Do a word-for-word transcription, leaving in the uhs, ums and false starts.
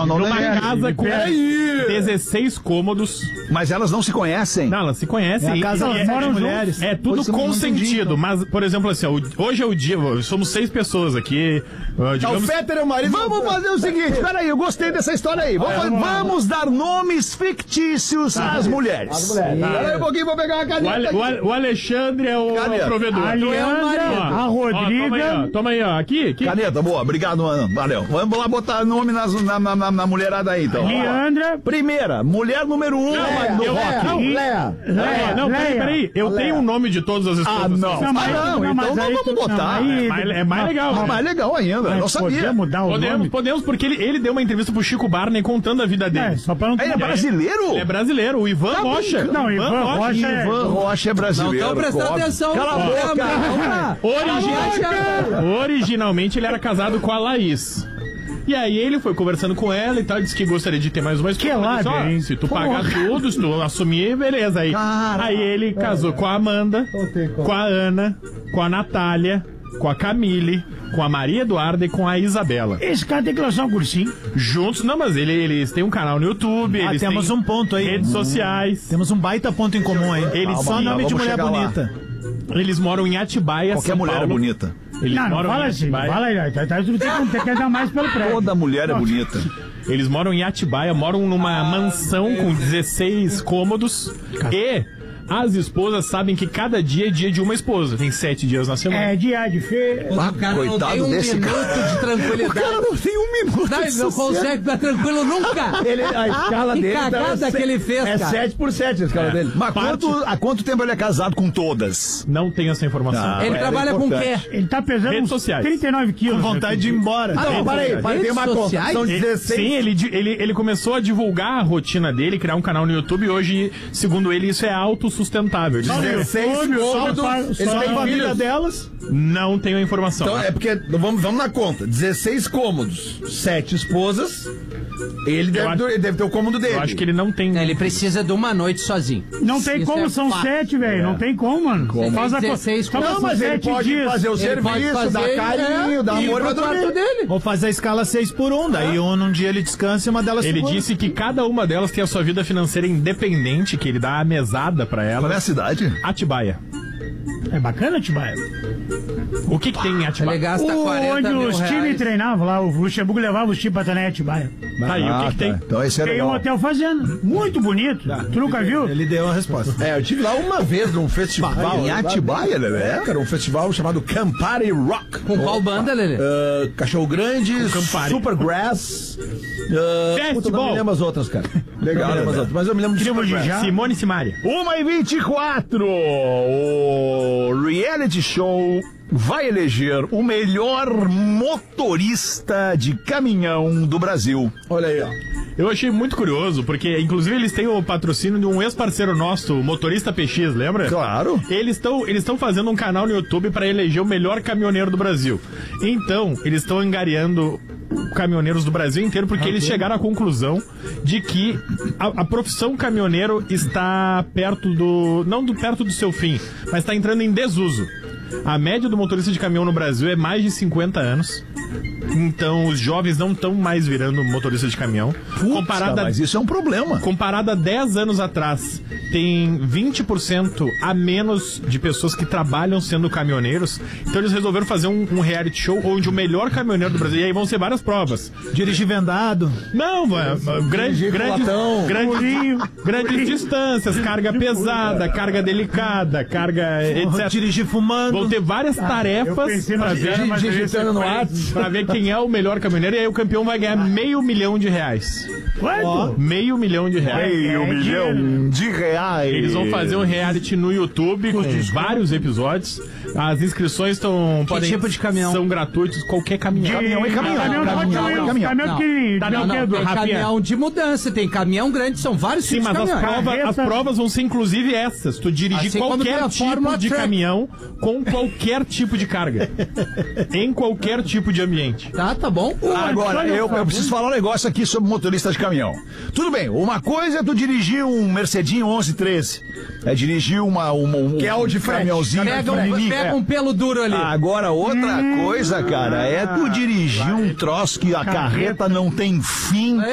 Não, não, Numa é, casa com dezesseis cômodos. Mas elas não se conhecem. Não, elas se conhecem. É a casa e, elas moram mulheres. É tudo Pois, consentido. Mas, por exemplo, assim, ó, hoje é o dia, somos seis pessoas aqui. Uh, digamos, o Fetter é o marido. Vamos fazer o seguinte, peraí, eu gostei dessa história aí. Vamos, fazer- vamos dar nomes fictícios às mulheres. As mulheres. Peraí um pouquinho, vou pegar uma o, caneta. Ale- o Ale- o Alexandre é o, Caneta. o provedor. A Leandra, Ó, a ó, Rodriga. toma aí, ó. Toma aí, ó. Aqui, aqui. Caneta, boa, obrigado, mano. Valeu. Vamos lá botar nome nas- na, na, na, na mulherada aí, então. Leandra. Primeira, mulher número um Não, no eu- rock. não, Léa. Não, não, peraí, Leia. peraí. Eu Leia. tenho o nome de todas as esposas. Ah, não. dessas Ah, mas- não, não, mas então aí não vamos tu- não, botar. aí- É mais- é mais legal. Ah, mais legal ainda, eu não sabia. Podemos mudar o Podemos, nome? podemos, porque ele, ele deu uma entrevista pro Chico Barney contando a vida dele. É, só pra não... Ele é brasileiro? Ele é brasileiro, o Ivan Rocha. Não, Ivan Rocha é... Ivan Rocha é brasileiro. Não estão prestando óbvio. atenção. Cala a no boca. programa. Origi- Originalmente ele era casado com a Laís. E aí ele foi conversando com ela e tal, disse que gostaria de ter mais uma esposa. Que Ela disse, lábia, ó, hein? se tu Porra. pagar tudo, se tu assumir, beleza. Aí, aí ele casou com a Amanda, com a Ana, com a Natália, com a Camille, com a Maria Eduarda e com a Isabela. Esse cara tem que lançar um cursinho. Juntos, não, mas ele, eles têm um canal no YouTube, Ah, eles temos têm um ponto aí. redes sociais. Temos um baita ponto em comum aí. Eles Calma, Só são, nome de vamos mulher chegar lá. bonita. eles moram em Atibaia, Qualquer São mulher Paulo. é bonita. Eles Não, não moram fala em assim, não Atibaia. fala aí. Tá, tá, tu tem que, tem que dar mais pelo prédio. Toda mulher é bonita. Eles moram em Atibaia, moram numa mansão com dezesseis cômodos e as esposas sabem que cada dia é dia de uma esposa. Tem sete dias na semana. É, dia de feira. O cara não coitado tem um desse minuto cara. de tranquilidade. não tem um minuto. Não, ele não consegue ficar tranquilo nunca. Ele, a escala Que dele tá- cagada que ele fez, é cara. sete por sete a escala dele. Mas Parte- quanto, há quanto tempo ele é casado com todas? Não tenho essa informação. Ah, Ele é trabalha com o quê? importante. Ele tá pesando Redes uns sociais. trinta e nove quilos. Com vontade de ir embora. Ah, Não, para aí, para aí, tem uma Redes conta. sociais? São Ele- dezesseis. Sim, ele, di- ele, ele começou a divulgar a rotina dele, criar um canal no YouTube e hoje, segundo ele, isso é autossustentável. Ele diz, dezesseis YouTube, só cômodos, pra- eles só têm pra filhos. Família delas. não tenho a informação. Então é porque, vamos, vamos na conta, dezesseis cômodos, sete esposas, ele deve, acho- ele deve ter o cômodo dele. Eu acho que ele não tem... Ele precisa de uma noite sozinho. Não tem Isso como, é são fato. sete, velho. Não tem como, mano. Faz a dezesseis conta. Não, mas ele pode fazer o Ele pode serviço, fazer, dar carinho, é, dar ir amor pro pra quarto dormir. dele. Vou fazer a escala seis por um. Daí um num dia ele descansa e uma delas Ele segura. disse que cada uma delas tem a sua vida financeira independente, que ele dá a mesada pra Qual é ela. a cidade? Atibaia. É bacana, Tibaia. O que que tem em Ele Atibaia? gasta quarenta Onde mil os times reais. treinavam lá, o Luxemburgo levava os times pra treinar em Atibaia. Tá aí, o que que tem? Então esse é Tem um legal. hotel fazenda. Muito bonito. Tu nunca viu? Ele deu a resposta. É, eu tive lá uma vez num festival. Em Atibaia, Lelé? É, cara, um festival chamado Campari Rock. Com qual banda, Lelê? Ah, Cachorro Grande, Campari. Supergrass. Uh, Festival. não me lembro as outras, cara. Legal, Não me lembro as né? outras, mas eu me lembro de Tribo de Supergrass. Já. Simone Simaria. uma e vinte e quatro. O reality show vai eleger o melhor motorista de caminhão do Brasil. Olha aí, ó. Eu achei muito curioso, porque inclusive eles têm o patrocínio de um ex-parceiro nosso, o Motorista P X, lembra? Claro. Eles estão eles estão fazendo um canal no YouTube para eleger o melhor caminhoneiro do Brasil. Então, eles estão angariando caminhoneiros do Brasil inteiro, porque eles chegaram à conclusão de que a, a profissão caminhoneiro está perto do... não do, perto do seu fim, mas está entrando em desuso. A média do motorista de caminhão no Brasil é mais de cinquenta anos. Então, os jovens não estão mais virando motorista de caminhão. Comparado a, Mas isso é um problema. comparado a dez anos atrás, tem vinte por cento a menos de pessoas que trabalham sendo caminhoneiros. Então, eles resolveram fazer um, um reality show onde o melhor caminhoneiro do Brasil... E aí vão ser várias provas. Dirigir vendado. Não, vai- grande, grande, latão. grandes, grandes distâncias, carga pesada, carga delicada, carga etcétera. Dirigir fumando. Vão ter várias Eu tarefas pensei pra na ver, cena, mas eu digitando no sei qual é. WhatsApp. pra ver quem é o melhor caminhoneiro. E aí o campeão vai ganhar meio milhão de reais. Quanto? Meio milhão de reais. Meio É milhão de reais. Eles vão fazer um reality no YouTube com vários episódios. As inscrições estão... podem- tipo de caminhão? São gratuitos. Qualquer caminhão. Caminhão é caminhão. Caminhão, Caminhão, caminhão, caminhão. caminhão, caminhão Não. pequenininho. Tá, Tem não, o quê, Não, do tem Rafinha? caminhão de mudança, tem caminhão grande, são vários Sim, tipos mas de as, caminhão. prova- as Carreta. provas vão ser inclusive essas. Tu dirigir Assim como tem qualquer a tipo Fórmula de Truck. caminhão com qualquer tipo de carga. Em qualquer tipo de ambiente. Tá, tá bom. Agora, Antônio eu, eu Fagundes. preciso falar um negócio aqui sobre motorista de caminhão. Tudo bem, uma coisa é tu dirigir um Mercedinho onze treze. É dirigir uma, uma, um, Que é o de um frete. caminhãozinho Pega, um, pequenininho, pega é. um pelo duro ali. Agora, outra coisa, cara, é tu dirigir um troço que a carreta não tem fim.